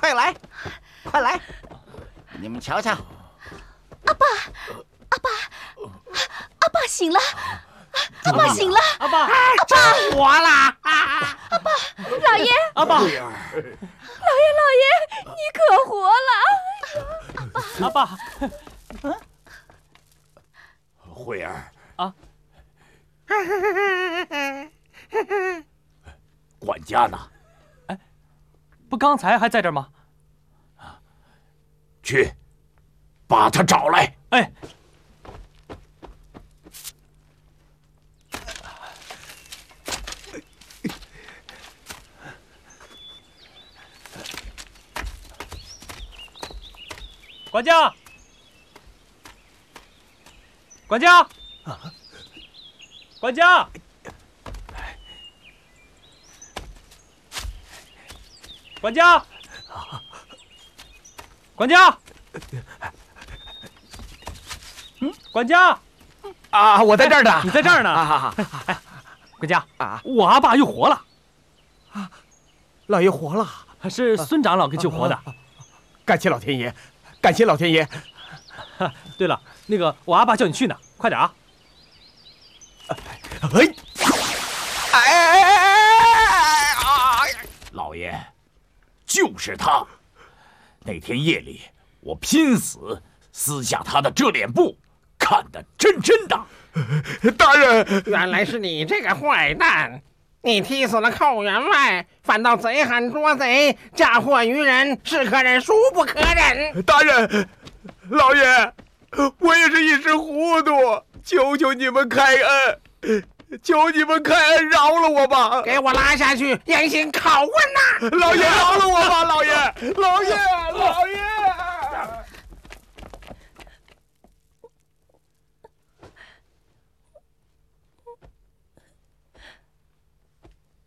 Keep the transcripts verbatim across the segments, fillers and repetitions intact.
快来，快来！你们瞧瞧， 阿爸，阿爸，阿爸醒了，阿爸醒了， 阿爸， 阿爸活了！ 阿爸，老爷， 阿爸， 老爷，老爷，你可活了！ 阿爸， 慧儿啊， 管家呢？ 哎，不刚才还在这儿吗？ 去，把他找来。 哎。管家，管家，管家，管家，管家，嗯，管家， 啊，我在这儿呢， 你在这儿呢。 啊， 哎，管家啊， 我阿爸又活了， 啊，老爷活了， 是孙长老给救活的， 感谢老天爷。感谢老天爷！ 对了，那个我阿爸叫你去呢，快点啊！ 哎，哎哎哎哎！ 老爷，就是他。那天夜里，我拼死撕下他的遮脸布，看得真真的。 大人， 原来是你这个坏蛋！你踢死了寇员外，反倒贼喊捉贼，嫁祸于人，是可忍，孰不可忍！ 大人，老爷，我也是一时糊涂，求求你们开恩，求你们开恩饶了我吧！ 给我拉下去，严刑拷问呐！ 老爷，饶了我吧！老爷，老爷，老爷！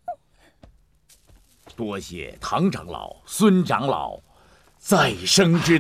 多谢唐长老、孙长老再生之